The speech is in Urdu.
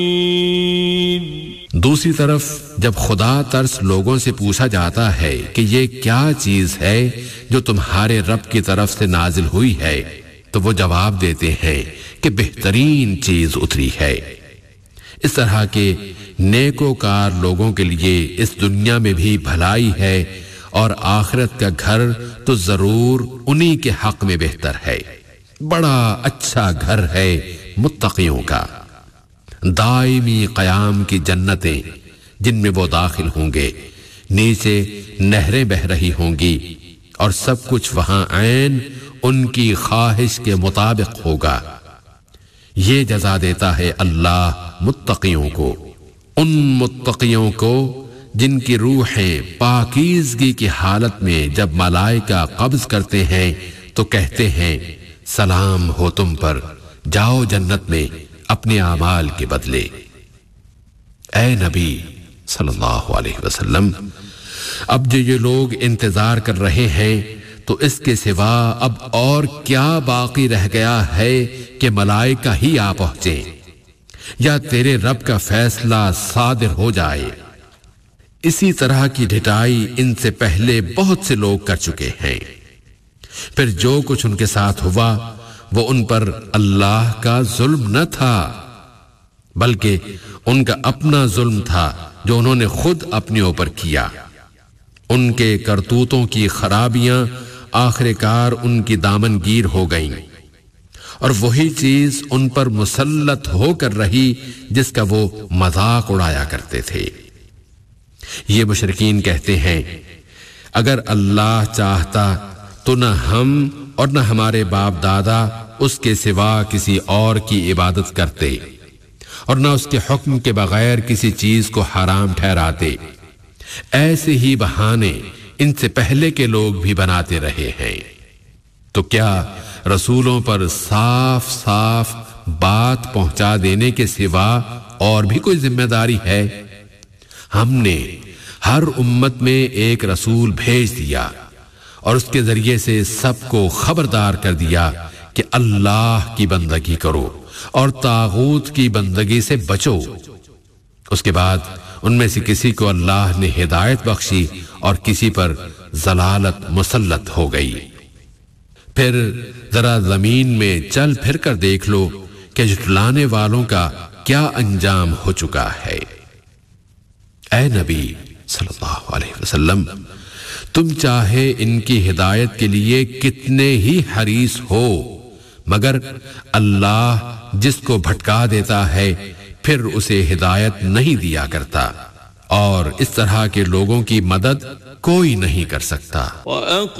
دوسری طرف جب خدا ترس لوگوں سے پوچھا جاتا ہے کہ یہ کیا چیز ہے جو تمہارے رب کی طرف سے نازل ہوئی ہے تو وہ جواب دیتے ہیں کہ بہترین چیز اتری ہے۔ اس طرح کے نیکوکار لوگوں کے لیے اس دنیا میں بھی بھلائی ہے اور آخرت کا گھر تو ضرور انہی کے حق میں بہتر ہے۔ بڑا اچھا گھر ہے متقیوں کا، دائمی قیام کی جنتیں جن میں وہ داخل ہوں گے، نیچے نہریں بہہ رہی ہوں گی اور سب کچھ وہاں عین ان کی خواہش کے مطابق ہوگا۔ یہ جزا دیتا ہے اللہ متقیوں کو، ان متقیوں کو جن کی روحیں پاکیزگی کی حالت میں جب ملائکہ قبض کرتے ہیں تو کہتے ہیں سلام ہو تم پر، جاؤ جنت میں اپنے اعمال کے بدلے۔ اے نبی صلی اللہ علیہ وسلم، اب جو یہ لوگ انتظار کر رہے ہیں تو اس کے سوا اب اور کیا باقی رہ گیا ہے کہ ملائکہ ہی آ پہنچیں یا تیرے رب کا فیصلہ صادر ہو جائے۔ اسی طرح کی ڈھٹائی ان سے پہلے بہت سے لوگ کر چکے ہیں، پھر جو کچھ ان کے ساتھ ہوا وہ ان پر اللہ کا ظلم نہ تھا بلکہ ان کا اپنا ظلم تھا جو انہوں نے خود اپنے اوپر کیا۔ ان کے کرتوتوں کی خرابیاں آخر کار ان کی دامن گیر ہو گئیں اور وہی چیز ان پر مسلط ہو کر رہی جس کا وہ مذاق اڑایا کرتے تھے۔ یہ مشرکین کہتے ہیں اگر اللہ چاہتا تو نہ ہم اور نہ ہمارے باپ دادا اس کے سوا کسی اور کی عبادت کرتے اور نہ اس کے حکم کے بغیر کسی چیز کو حرام ٹھہراتے۔ ایسے ہی بہانے ان سے پہلے کے لوگ بھی بناتے رہے ہیں۔ تو کیا رسولوں پر صاف صاف بات پہنچا دینے کے سوا اور بھی کوئی ذمہ داری ہے؟ ہم نے ہر امت میں ایک رسول بھیج دیا اور اس کے ذریعے سے سب کو خبردار کر دیا کہ اللہ کی بندگی کرو اور طاغوت کی بندگی سے بچو۔ اس کے بعد ان میں سے کسی کو اللہ نے ہدایت بخشی اور کسی پر ضلالت مسلط ہو گئی۔ پھر ذرا زمین میں چل پھر کر دیکھ لو کہ جھٹلانے والوں کا کیا انجام ہو چکا ہے۔ اے نبی صلی اللہ علیہ وسلم، تم چاہے ان کی ہدایت کے لیے کتنے ہی حریص ہو، مگر اللہ جس کو بھٹکا دیتا ہے پھر اسے ہدایت نہیں دیا کرتا، اور اس طرح کے لوگوں کی مدد کوئی نہیں کر سکتا۔